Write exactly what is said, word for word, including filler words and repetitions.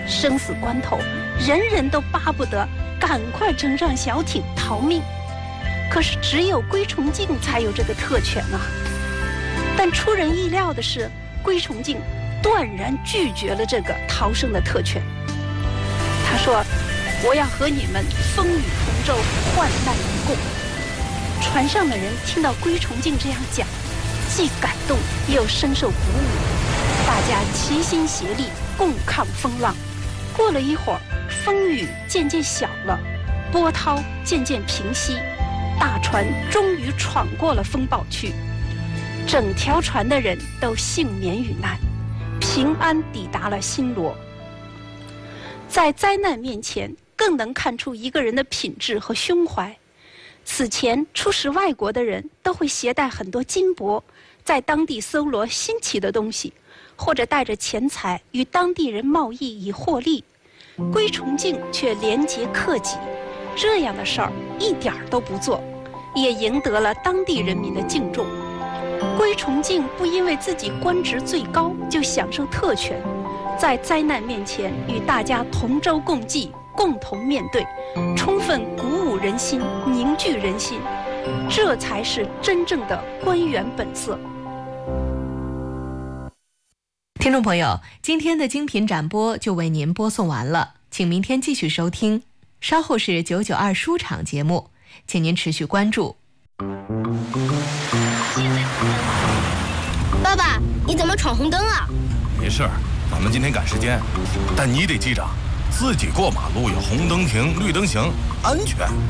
生死关头，人人都巴不得赶快乘上小艇逃命。可是只有归崇敬才有这个特权啊！但出人意料的是，归崇敬断然拒绝了这个逃生的特权。他说：“我要和你们风雨同舟，患难与共。”船上的人听到归崇敬这样讲，既感动又深受鼓舞，大家齐心协力，共抗风浪。过了一会儿，风雨渐渐小了，波涛渐渐平息，大船终于闯过了风暴区。整条船的人都幸免于难，平安抵达了新罗。在灾难面前，更能看出一个人的品质和胸怀。此前出使外国的人都会携带很多金帛，在当地搜罗新奇的东西，或者带着钱财与当地人贸易以获利。归崇敬却廉洁克己，这样的事儿一点儿都不做，也赢得了当地人民的敬重。归崇敬不因为自己官职最高就享受特权，在灾难面前与大家同舟共济，共同面对，充分鼓舞人心，凝聚人心，这才是真正的官员本色。 听众朋友，今天的精品展播就为您播送完了，请明天继续收听。稍后是九九二书场节目，请您持续关注。 爸爸，你怎么闯红灯啊？ 没事儿，咱们今天赶时间，但你得记着，自己过马路要红灯停，绿灯行，安全。